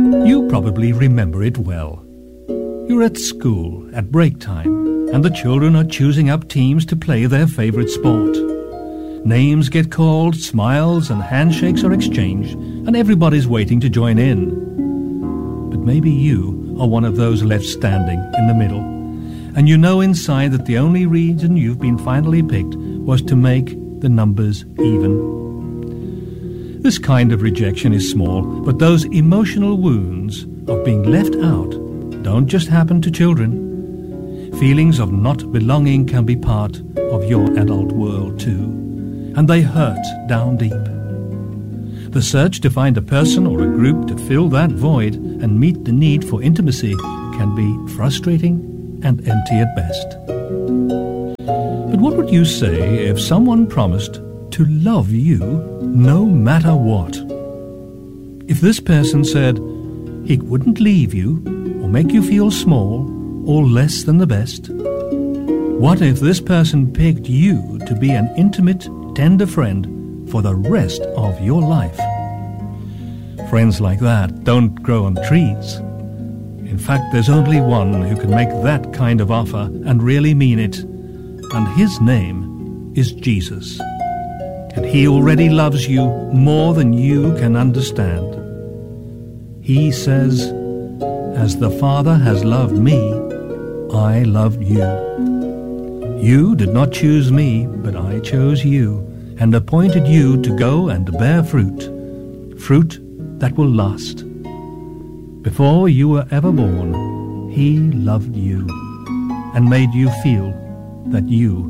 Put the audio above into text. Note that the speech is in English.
You probably remember it well. You're at school at break time, and the children are choosing up teams to play their favorite sport. Names get called, smiles and handshakes are exchanged, and everybody's waiting to join in. But maybe you are one of those left standing in the middle, and you know inside that the only reason you've been finally picked was to make the numbers even. This kind of rejection is small, but those emotional wounds of being left out don't just happen to children. Feelings of not belonging can be part of your adult world too, and they hurt down deep. The search to find a person or a group to fill that void and meet the need for intimacy can be frustrating and empty at best. But what would you say if someone promised to love you no matter what? If this person said he wouldn't leave you or make you feel small or less than the best? What if this person picked you to be an intimate, tender friend for the rest of your life? Friends like that don't grow on trees. In fact, there's only one who can make that kind of offer and really mean it, and his name is Jesus. And he already loves you more than you can understand. He says, "As the Father has loved me, I loved you. You did not choose me, but I chose you, and appointed you to go and bear fruit, fruit that will last. Before you were ever born, he loved you and made you feel that you